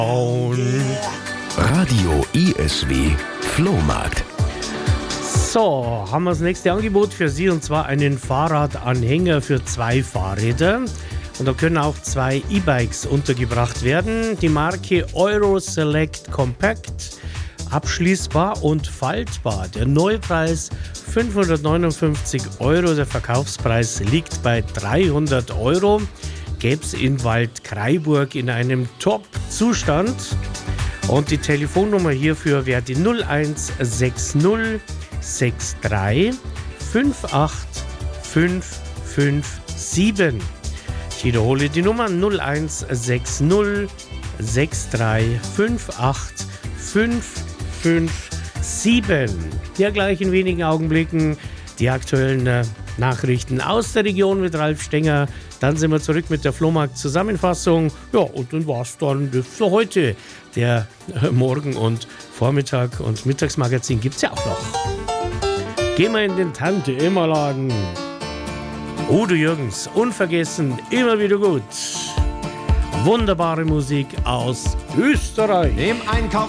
Radio ISW Flohmarkt. So, haben wir das nächste Angebot für Sie, und zwar einen Fahrradanhänger für 2 Fahrräder. Und da können auch 2 E-Bikes untergebracht werden. Die Marke Euro Select Compact, abschließbar und faltbar. Der Neupreis 559 €, der Verkaufspreis liegt bei 300 €. Gäbe es in Waldkraiburg in einem Top-Zustand. Und die Telefonnummer hierfür wäre die 0160 63 58557. Ich wiederhole die Nummer 0160 63 58557. Hier gleich in wenigen Augenblicken die aktuellen Nachrichten aus der Region mit Ralf Stenger. Dann sind wir zurück mit der Flohmarkt-Zusammenfassung. Ja, und dann war es dann für heute. Der Morgen- und Vormittag- und Mittagsmagazin gibt es ja auch noch. Gehen wir in den Tante-Emma-Laden. Udo Jürgens, unvergessen, immer wieder gut. Wunderbare Musik aus Österreich. Im Einkaufs